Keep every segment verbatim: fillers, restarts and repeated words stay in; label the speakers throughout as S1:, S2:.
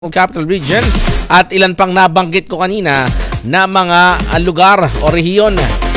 S1: Capital Region at ilan pang nabanggit ko kanina na mga uh, lugar o rehiyon.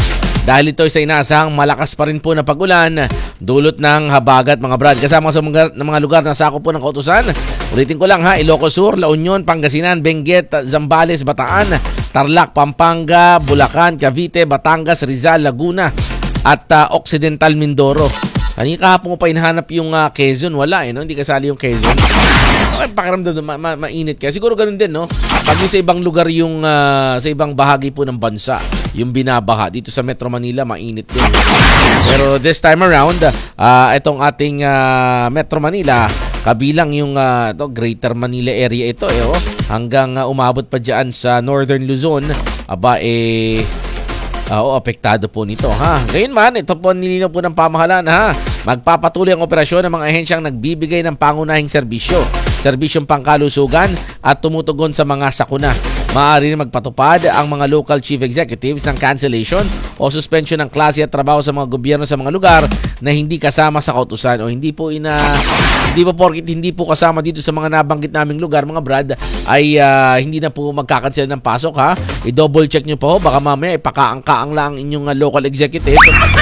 S1: Dahil ito ay sa inasahang malakas pa rin po na pag-ulan dulot ng habagat mga brad. Kasama sa mga, ng mga lugar na sakop po ng kautusan. Ulitin ko lang ha, Ilocos Sur, La Union, Pangasinan, Benguet, Zambales, Bataan, Tarlac, Pampanga, Bulacan, Cavite, Batangas, Rizal, Laguna at uh, Occidental Mindoro. Kanina kahapon ko pa hinahanap yung uh, Quezon. Wala eh, no? Hindi kasali yung Quezon. Ay, pakiramdam ma- ma- mainit kaya. Siguro ganun din, no? Pag sa ibang lugar yung, uh, sa ibang bahagi po ng bansa, yung binabaha. Dito sa Metro Manila, mainit din. Pero this time around, uh, itong ating uh, Metro Manila, kabilang yung uh, to, Greater Manila area ito, eh, oh, hanggang uh, umabot pa dyan sa Northern Luzon, aba, eh, Uh, Oo, apektado po nito ha. Ngayon man, ito po nilinaw po ng pamahalaan ha. Magpapatuloy ang operasyon ng mga ahensyang nagbibigay ng pangunahing serbisyo, serbisyong pangkalusugan at tumutugon sa mga sakuna. Maaari rin magpatupad ang mga local chief executives ng cancellation o suspension ng klase at trabaho sa mga gobyerno sa mga lugar na hindi kasama sa kautusan o hindi po ina hindi po porkit hindi po kasama dito sa mga nabanggit naming lugar mga brad ay uh, hindi na po magkakancel ng pasok ha. I-double check nyo po baka mamaya ipakaangkaang lang inyong uh, local executive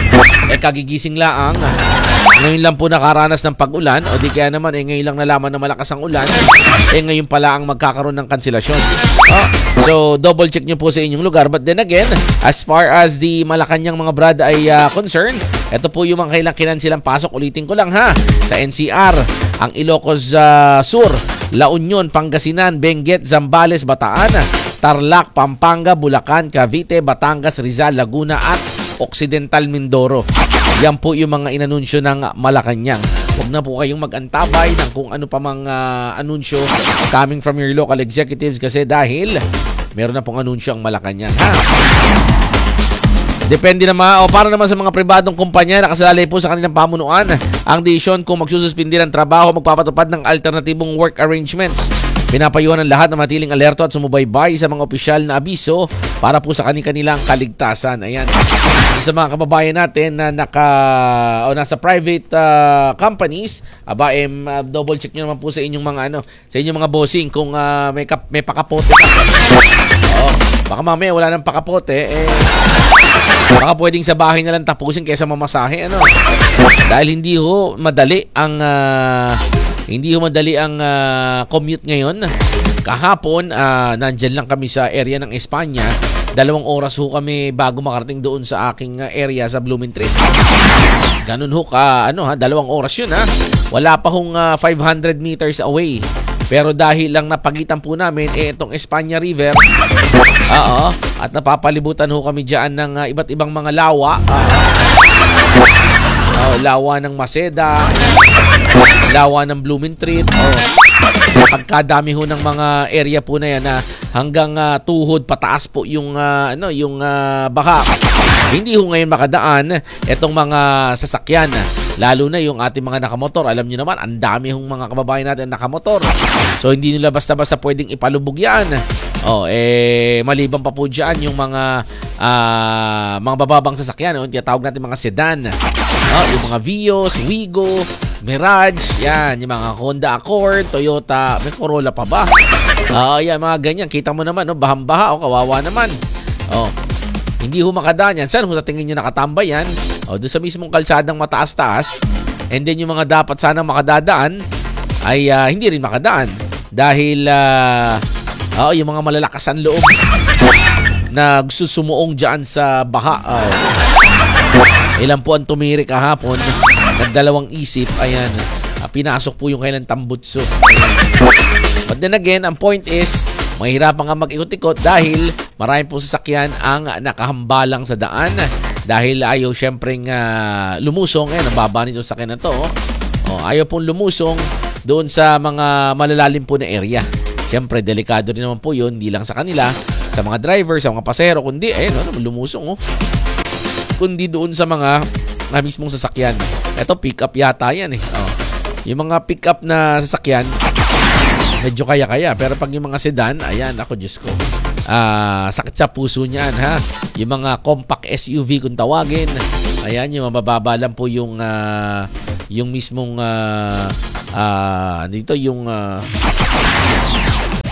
S1: eh kagigising lang ngayon lang po nakaranas ng pag-ulan o di kaya naman eh ngayon lang nalaman na malakas ang ulan eh ngayon pala ang magkakaroon ng kanselasyon. Oh, so double check nyo po sa inyong lugar. But then again, as far as the Malacanang mga brad ay uh, concerned, ito po yung mga kailang kinansilang pasok. Ulitin ko lang ha, sa N C R, ang Ilocos uh, Sur, La Union, Pangasinan, Benguet, Zambales, Bataan, Tarlac, Pampanga, Bulacan, Cavite, Batangas, Rizal, Laguna at Occidental Mindoro. Yan po yung mga inanunsyo ng Malacanang. Huwag na po kayong mag-antabay ng kung ano pa mga uh, anunsyo coming from your local executives kasi dahil meron na pong anunsyo ang Malacanang. Ha? Depende naman o para naman sa mga pribadong kumpanya na nakasalalay po sa kanilang pamunuan ang desisyon kung magsususpindi ng trabaho magpapatupad ng alternatibong work arrangements. Pinapayuhan ng lahat na matiling alerto at sumubaybay sa mga opisyal na abiso para po sa kanilang kaligtasan. Ayan. Sa mga kababayan natin na naka o nasa private uh, companies, aba eh, uh, double check niyo naman po sa inyong mga ano, sa inyong mga bossing kung uh, may kap, may pakapote ka. Oh, baka mamaya wala nang pakapote eh baka pwedeng sa bahay na lang tapusin kaysa mamasahe ano. Dahil hindi ho madali ang uh, hindi ho madali ang uh, commute ngayon. Kahapon, uh, nandyan lang kami sa area ng Espanya. Dalawang oras ho kami bago makarating doon sa aking uh, area sa Blumentritt. Ganun ho ka, ano ha, dalawang oras yun ha. Wala pa hong uh, five hundred meters away. Pero dahil lang napagitan po namin, eh itong Espanya River, oo, at napapalibutan ho kami dyan ng uh, iba't ibang mga lawa. Uh, uh, lawa ng Maseda, lawa ng Blumentritt, oh. Pagkadami ho ng mga area po na yan na hanggang uh, tuhod pataas po yung uh, ano yung uh, baha. Hindi ho ngayon makadaan itong mga sasakyan. Lalo na yung ating mga nakamotor. Alam niyo naman, ang dami hong mga kababayan natin nakamotor. So hindi nila basta-basta pwedeng ipalubog yan. Oh, eh maliban pa po diyan yung mga uh, mga bababang sasakyan, no? Tinatawag natin mga sedan. Oh, yung mga Vios, Wigo, Mirage, yan, yung mga Honda Accord, Toyota, may Corolla pa ba? Ah, uh, yan mga ganyan. Kita mo naman, no, bahang-baha o oh, kawawa naman. Oh. Hindi ho makadaan yan. Saan ho sa tingin nyo nakatambay yan? O, doon sa mismong kalsadang mataas-taas. And then yung mga dapat sanang makadadaan ay uh, hindi rin makadaan. Dahil uh, oh, yung mga malalakas ang loob na gusto sumuong dyan sa baha. Oh. Ilan po ang tumiri kahapon. Nagdalawang isip. Ayan. Uh, pinasok po yung kailang tambutso. But then again, ang point is, mahirapan nga mag-ikot-ikot dahil marami po sasakyan ang nakahambalang sa daan dahil ayaw syempreng uh, lumusong. Eh, nababa nito sa sakyan na to. Oh. Oh, ayaw pong lumusong doon sa mga malalalim po na area. Syempre, delikado rin naman po yun, hindi lang sa kanila, sa mga driver, sa mga pasahero, kundi, eh, no, lumusong. Oh. Kundi doon sa mga uh, mismong sasakyan. Ito, pick-up yata yan eh. Oh. Yung mga pick-up na sasakyan, medyo kaya-kaya. Pero pag yung mga sedan, ayan, ako, Diyos ko. Uh, sakit sa puso niyan, ha? Yung mga compact S U V kung tawagin. Ayan, yung mabababa lang po yung, uh, yung mismong, uh, uh, dito yung, uh,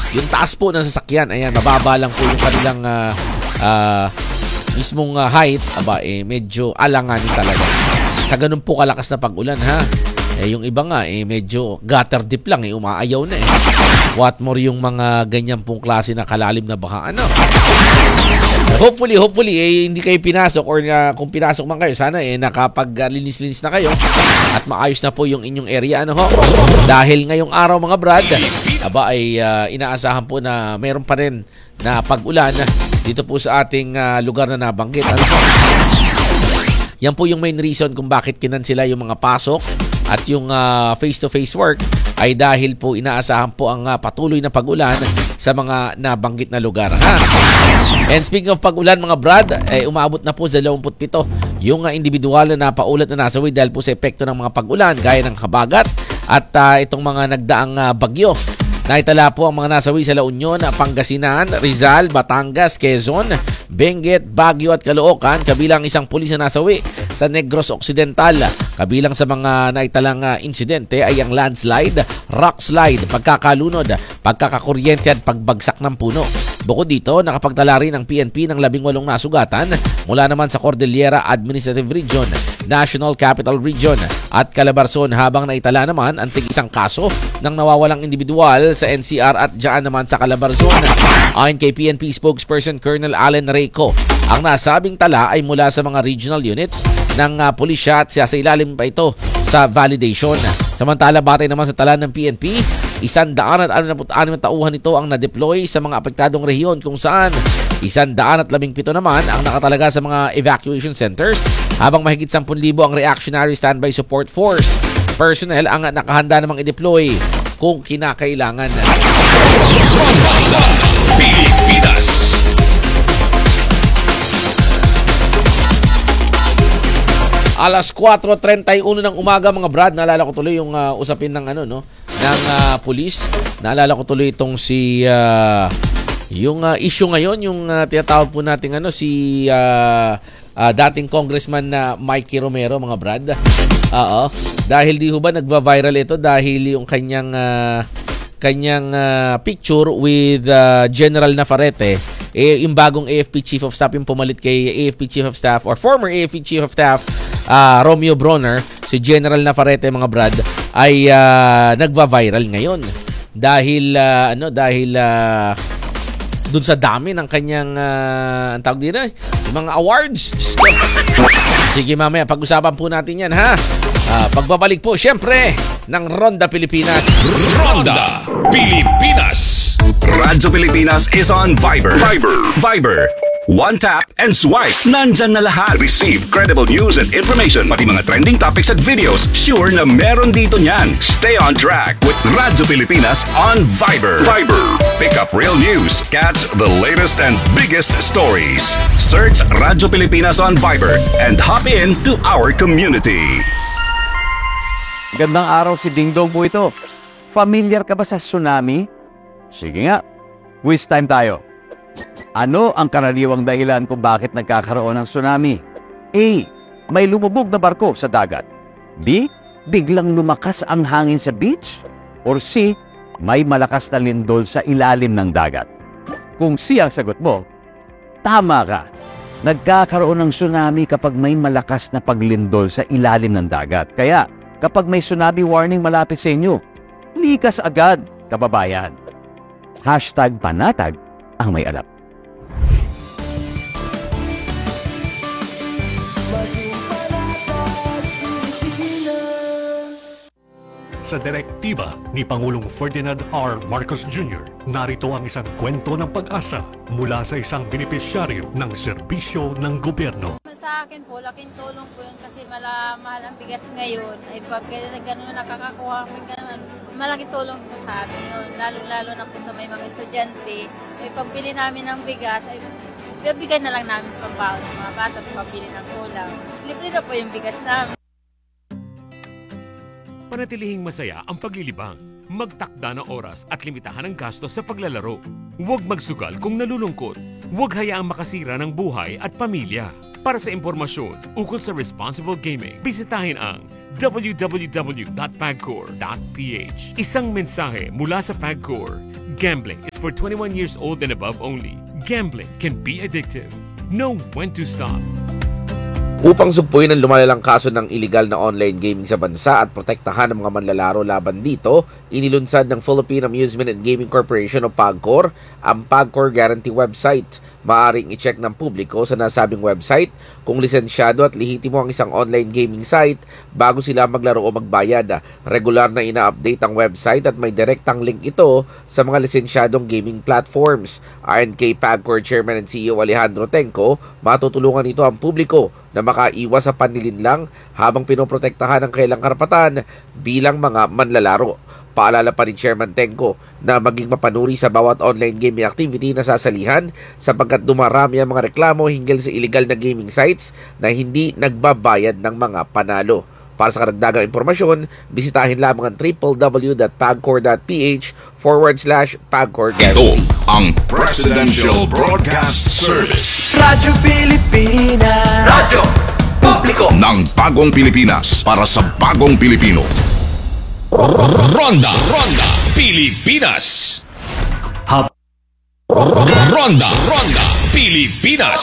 S1: yung taas po ng sasakyan, ayan, mababa lang po yung kanilang uh, uh, mismong uh, height, aba, eh, medyo alanganin talaga. Sa ganun po kalakas na pag-ulan, ha? Eh, yung iba nga, eh, medyo gutter deep lang, eh, umaayaw na, eh. What more yung mga ganyan pong klase na kalalim na baka, ano? Hopefully, hopefully, eh, hindi kayo pinasok or uh, kung pinasok man kayo, sana eh, nakapag-linis-linis na kayo at maayos na po yung inyong area, ano ho? Dahil ngayong araw, mga brad, aba ay uh, inaasahan po na mayroon pa rin na pag-ulan dito po sa ating uh, lugar na nabanggit. Ano? Yan po yung main reason kung bakit kinansela yung mga pasok at yung uh, face-to-face work ay dahil po inaasahan po ang uh, patuloy na pag-ulan sa mga nabanggit na lugar. Ha? And speaking of pag-ulan, mga brad, eh, umabot na po sa dalawampu't pito yung uh, individual na napaulat na nasawi dahil po sa epekto ng mga pag-ulan gaya ng habagat at uh, itong mga nagdaang uh, bagyo. Naitala po ang mga nasawi sa La Union, Pangasinan, Rizal, Batangas, Quezon, Benguet, Baguio at Caloocan, kabilang isang pulis na nasawi sa Negros Occidental. Kabilang sa mga naitalang uh, insidente ay ang landslide, rock slide, pagkakalunod, pagkakakuryente at pagbagsak ng puno. Bukod dito, nakapagtala rin ang P N P ng labing walong nasugatan mula naman sa Cordillera Administrative Region, National Capital Region at Calabarzon, habang naitala naman ang tig-isang kaso ng nawawalang individual sa N C R at dyan naman sa Calabarzon. Ayon kay P N P spokesperson Colonel Allen Reyco, ang nasabing tala ay mula sa mga regional units ng uh, pulisya at sa ilalim pa ito sa validation. Samantala, batay naman sa tala ng P N P, isandaan at anim na tauhan nito ang na-deploy sa mga apektadong rehiyon kung saan isandaan at labing pito naman ang nakatalaga sa mga evacuation centers, habang mahigit sampung libo ang reactionary standby support force personnel ang nakahanda namang i-deploy kung kinakailangan.
S2: Pilipinas.
S1: Alas kwatro trenta y uno ng umaga, mga brad, naalala ko tuloy yung uh, usapin ng ano no ng uh, pulis. Naalala ko tuloy itong si uh, yung uh, issue ngayon, yung uh, tinatawag po nating ano si uh, uh, dating congressman na Mikey Romero, mga brad. Oo. Dahil di ho ba nagva-viral ito dahil yung kanyang uh, kanyang uh, picture with uh, General Navarrete, eh, yung bagong A F P Chief of Staff, yung pumalit kay A F P Chief of Staff or former A F P Chief of Staff uh, Romeo Bronner, si General Navarrete, mga brad, ay uh, nagva-viral ngayon dahil uh, ano dahil uh, dun sa dami ng kanyang uh, ang tawag din eh, yung mga awards. Sige, mamaya pag-usapan po natin yan, ha. Uh, pagbabalik po, syempre, ng Ronda Pilipinas.
S2: Ronda Pilipinas. Radyo Pilipinas is on Viber. Viber. Viber. One tap and swipe. Nandyan na lahat. Receive credible news and information. Pati mga trending topics at videos. Sure na meron dito niyan. Stay on track with Radyo Pilipinas on Viber. Viber. Pick up real news. Catch the latest and biggest stories. Search Radyo Pilipinas on Viber and hop in to our community.
S3: Gandang araw, si Ding Dong po ito. Familiar ka ba sa tsunami? Sige nga, quiz time tayo. Ano ang karaniwang dahilan kung bakit nagkakaroon ng tsunami? A. May lumubog na barko sa dagat. B. Biglang lumakas ang hangin sa beach. Or C. May malakas na lindol sa ilalim ng dagat. Kung C ang sagot mo, tama ka. Nagkakaroon ng tsunami kapag may malakas na paglindol sa ilalim ng dagat. Kaya, kapag may tsunami warning malapit sa inyo, likas agad, kababayan. Hashtag panatag ang may alam.
S4: Sa direktiba ni Pangulong Ferdinand R. Marcos Junior, narito ang isang kwento ng pag-asa mula sa isang benepisyaryo ng serbisyo ng gobyerno.
S5: Sa akin po, laking tulong po yun kasi mala, mahal ang bigas ngayon. Ay pag gano'n nakakakuha kami gano'n, malaking tulong po sa atin yun. Lalo-lalo na po sa may mga estudyante. Ay pagbili namin ng bigas, ay bibigyan na lang namin sa pambaon sa mga bata at pabili ng kulang. Libre na po yung bigas namin.
S6: Panatilihing masaya ang paglilibang. Magtakda ng oras at limitahan ang gastos sa paglalaro. Huwag magsugal kung nalulungkot. Huwag hayaang makasira ng buhay at pamilya. Para sa impormasyon ukol sa responsible gaming, bisitahin ang w w w dot pagcor dot p h. Isang mensahe mula sa Pagcor, Gambling is for twenty-one years old and above only. Gambling can be addictive. Know when to stop.
S1: Upang sugpuin ang lumalalang kaso ng illegal na online gaming sa bansa at protektahan ang mga manlalaro laban dito, inilunsad ng Philippine Amusement and Gaming Corporation o PAGCOR ang PAGCOR Guarantee website. Maaring i-check ng publiko sa nasabing website kung lisensyado at lehitimo ang isang online gaming site bago sila maglaro o magbayad. Regular na ina-update ang website at may direktang link ito sa mga lisensyadong gaming platforms. Ayon kay PAGCOR Chairman and C E O Alejandro Tenco, matutulungan ito ang publiko na makaiwas sa panlilinlang habang pinoprotektahan ang kailang karapatan bilang mga manlalaro. Paalala pa ni Chairman Tenco na maging mapanuri sa bawat online gaming activity na sasalihan sapagkat dumarami ang mga reklamo hinggil sa illegal na gaming sites na hindi nagbabayad ng mga panalo. Para sa karagdagang impormasyon, bisitahin lamang ang www.pagcor.ph forward slash pagcor.
S2: Ito ang Presidential Broadcast Service
S7: Radyo Pilipinas. Radyo Publiko
S2: ng Bagong Pilipinas para sa Bagong Pilipino. Ronda Ronda Pilipinas.
S4: Hap.
S2: Ronda Ronda Pilipinas.